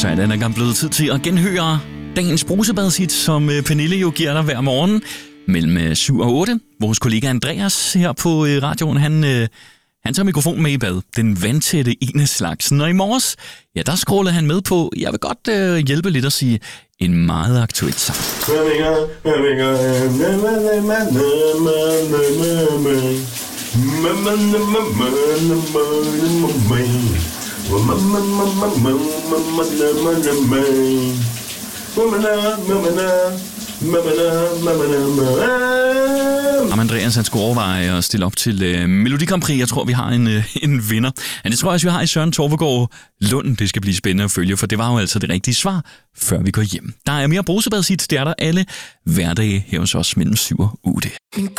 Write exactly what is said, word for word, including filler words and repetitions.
Så er det engang blevet tid til at genhøre dagens brusebadshit, som Pernille jo giver dig hver morgen mellem syv og otte. Vores kollega Andreas her på radioen, han, han tager mikrofonen med i bad. Den vandtætte ene slagsen. Og i morges, ja, der scrollede han med på, jeg vil godt øh, hjælpe lidt at sige, en meget aktuel sang. Om Andreas han skulle overveje at stille op til uh, Melodi Grand Prix. Jeg tror, vi har en, uh, en vinder. Men det tror jeg også, vi har i Søren Torvegaard Lund. Det skal blive spændende at følge, for det var jo altså det rigtige svar, før vi går hjem. Der er mere brusebadsigt. Det er der alle hverdage her hos os mellem syv og otte.